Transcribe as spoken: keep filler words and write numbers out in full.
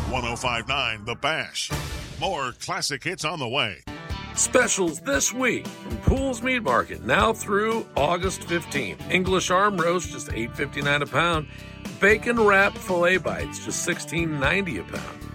one oh five point nine The Bash. More classic hits on the way. Specials this week from Pools Meat Market, now through August fifteenth. English arm roast, just eight fifty-nine a pound. Bacon wrapped filet bites, just sixteen ninety a pound.